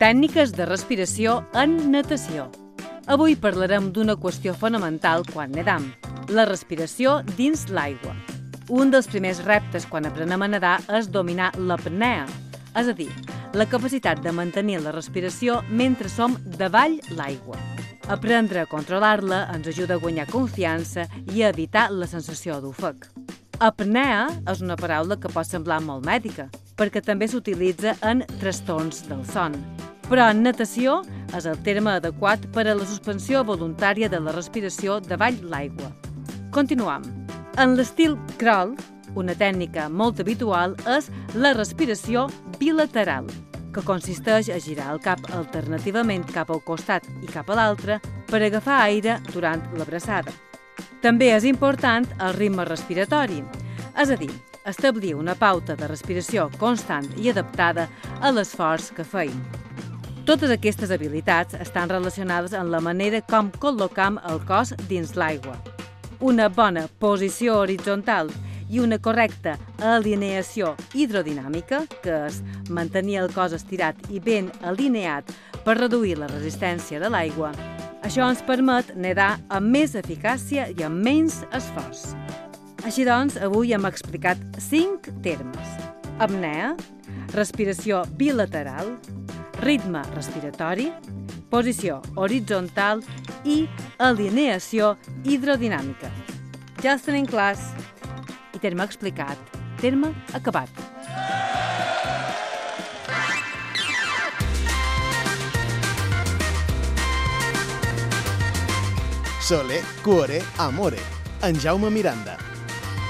Tècniques de respiració en natació. Avui parlarem d'una qüestió fonamental quan nedam, la respiració dins l'aigua. Un dels primers reptes quan aprenem a nedar és dominar l'apnea, és a dir, la capacitat de mantenir la respiració mentre som davall l'aigua. Aprendre a controlar-la ens ajuda a guanyar confiança i a evitar la sensació d'ofec. Apnea és una paraula que pot semblar molt mèdica, perquè també s'utilitza en trastorns del son. Però en natació és el terme adequat per a la suspensió voluntària de la respiració davall l'aigua. Continuam. En l'estil crawl, una tècnica molt habitual és la respiració bilateral, que consisteix a girar el cap alternativament cap al costat i cap a l'altre per agafar aire durant la braçada. També és important el ritme respiratori, és a dir, establir una pauta de respiració constant i adaptada a l'esforç que feim. Totes aquestes habilitats estan relacionades amb la manera com col·locam el cos dins l'aigua. Una bona posició horitzontal i una correcta alineació hidrodinàmica, que és mantenir el cos estirat i ben alineat per reduir la resistència de l'aigua, això ens permet nedar amb més eficàcia i amb menys esforç. Així doncs, avui hem explicat 5 termes: apnea, respiració bilateral, ritme respiratori, posició horitzontal i alineació hidrodinàmica. Ja els tenim clars. I terme explicat, terme acabat. Sole, cuore, amore. En Jaume Miranda.